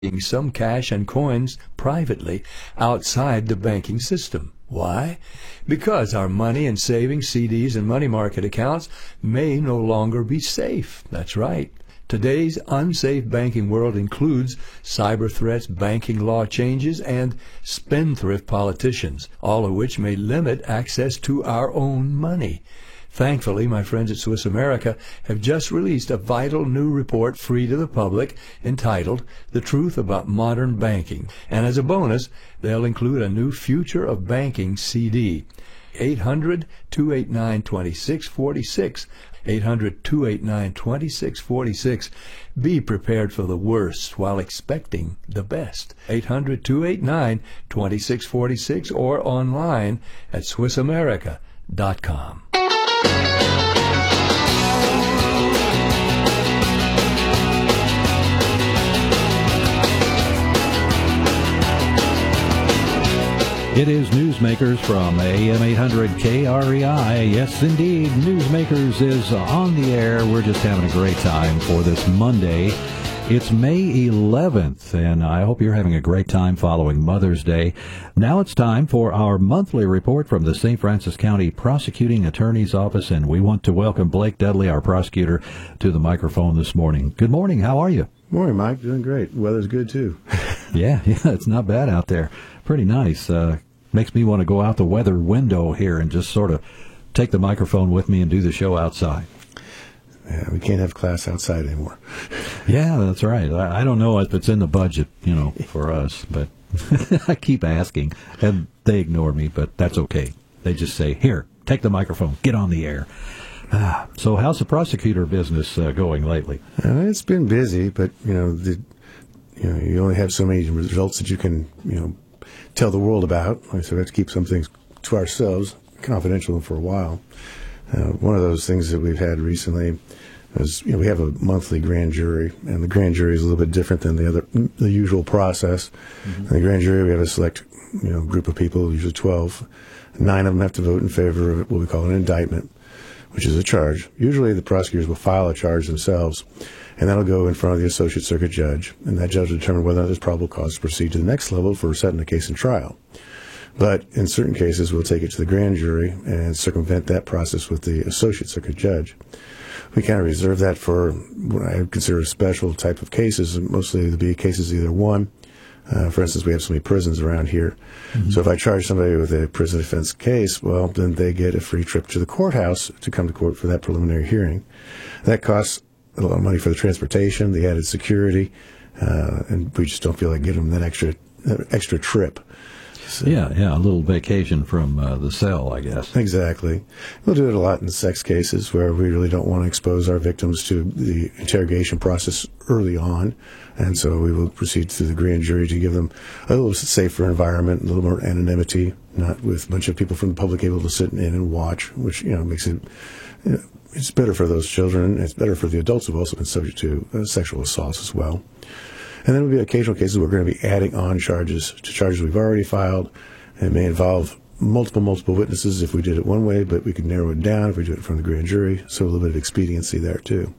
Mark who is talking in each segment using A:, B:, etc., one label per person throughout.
A: some cash and coins privately outside the banking system. Why? Because our money and savings, CDs, and money market accounts may no longer be safe. That's right. Today's unsafe banking world includes cyber threats, banking law changes, and spendthrift politicians, all of which may limit access to our own money. Thankfully, my friends at Swiss America have just released a vital new report free to the public entitled The Truth About Modern Banking. And as a bonus, they'll include a new Future of Banking CD. 800-289-2646. 800-289-2646. Be prepared for the worst while expecting the best. 800-289-2646 or online at SwissAmerica.com.
B: It is Newsmakers from AM 800 KREI. Yes, indeed, Newsmakers is on the air. We're just having a great time for this Monday. It's May 11th, and I hope you're having a great time following Mother's Day. Now it's time for our monthly report from the St. Francis County Prosecuting Attorney's Office, and we want to welcome Blake Dudley, our prosecutor, to the microphone this morning. Good morning. How are you?
C: Morning, Mike. Doing great. Weather's good, too.
B: Yeah, it's not bad out there. Pretty nice. Makes me want to go out the weather window here and just sort of take the microphone with me and do the show outside.
C: Yeah, we can't have class outside anymore.
B: Yeah, that's right. I don't know if it's in the budget, for us, but I keep asking, and they ignore me, but that's okay. They just say, here, take the microphone, get on the air. So how's the prosecutor business going lately?
C: It's been busy, but, you only have so many results that you can, tell the world about. So we have to keep some things to ourselves, confidential for a while. One of those things that we've had recently is, we have a monthly grand jury, and the grand jury is a little bit different than the usual process. Mm-hmm. In the grand jury, we have a select, group of people, usually 12. 9 of them have to vote in favor of what we call an indictment, which is a charge. Usually the prosecutors will file a charge themselves, and that'll go in front of the associate circuit judge, and that judge will determine whether or not there's probable cause to proceed to the next level for setting the case in trial. But in certain cases, we'll take it to the grand jury and circumvent that process with the associate circuit judge. We kind of reserve that for what I consider a special type of cases, mostly to be cases either one. For instance, we have so many prisons around here. Mm-hmm. So if I charge somebody with a prison offense case, well, then they get a free trip to the courthouse to come to court for that preliminary hearing. That costs a lot of money for the transportation, the added security, and we just don't feel like giving them that extra trip. So,
B: yeah, a little vacation from the cell, I guess.
C: Exactly. We'll do it a lot in sex cases where we really don't want to expose our victims to the interrogation process early on, and so we will proceed through the grand jury to give them a little safer environment, a little more anonymity, not with a bunch of people from the public able to sit in and watch, which makes it. It's better for those children. It's better for the adults who've also been subject to sexual assaults as well. And then there will be occasional cases where we're going to be adding on charges to charges we've already filed. It may involve multiple witnesses if we did it one way, but we can narrow it down if we do it from the grand jury. So a little bit of expediency there, too.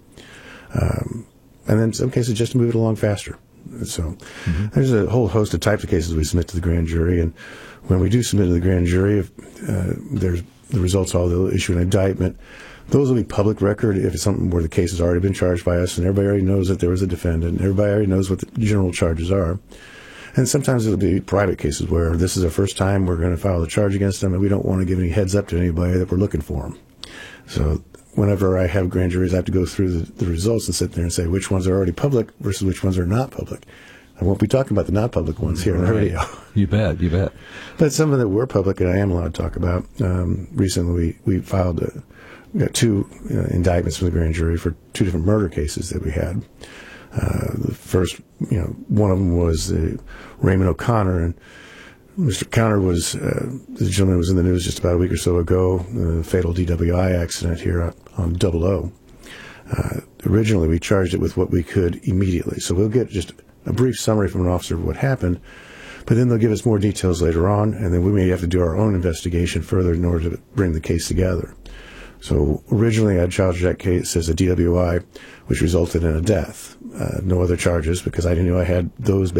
C: And then in some cases, just to move it along faster. So there's a whole host of types of cases we submit to the grand jury. And when we do submit to the grand jury, if there's the results, they'll issue an indictment. Those will be public record if it's something where the case has already been charged by us and everybody already knows that there was a defendant and everybody already knows what the general charges are. And sometimes it'll be private cases where this is the first time we're going to file a charge against them and we don't want to give any heads up to anybody that we're looking for them. So whenever I have grand juries, I have to go through the results and sit there and say which ones are already public versus which ones are not public. I won't be talking about the not public ones here on the radio.
B: You bet.
C: But some of them that were public and I am allowed to talk about. Recently we filed we got 2 indictments from the grand jury for 2 different murder cases that we had. The first, one of them was Raymond O'Connor, and Mr. O'Connor was the gentleman who was in the news just about a week or so ago, the fatal DWI accident here on 00. Originally, we charged it with what we could immediately, so we'll get just a brief summary from an officer of what happened, but then they'll give us more details later on, and then we may have to do our own investigation further in order to bring the case together. So originally I had charged that case as a DWI, which resulted in a death. No other charges because I didn't know I had those